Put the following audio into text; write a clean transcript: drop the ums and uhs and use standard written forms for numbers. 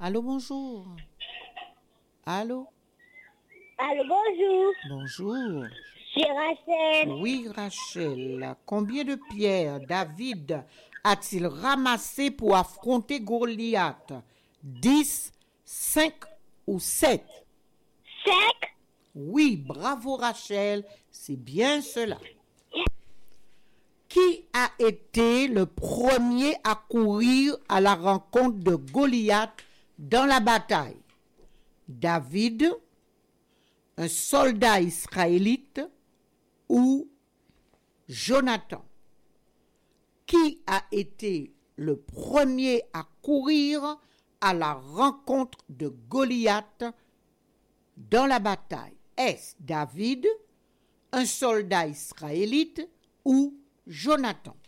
Allô, bonjour. Allô? Allô, bonjour. Bonjour. C'est Rachel. Oui, Rachel. Combien de pierres David a-t-il ramassé pour affronter Goliath? 10, 5 ou 7? 5. Oui, bravo Rachel, c'est bien cela. Qui a été le premier à courir à la rencontre de Goliath dans la bataille? David, un soldat israélite ou Jonathan? Qui a été le premier à courir à la rencontre de Goliath dans la bataille? Est-ce David, un soldat israélite ou Jonathan?